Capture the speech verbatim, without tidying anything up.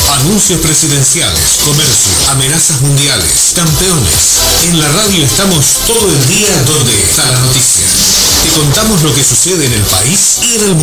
Anuncios presidenciales, comercio, amenazas mundiales, campeones. En la radio estamos todo el día donde está la noticia. Te contamos lo que sucede en el país y en el mundo.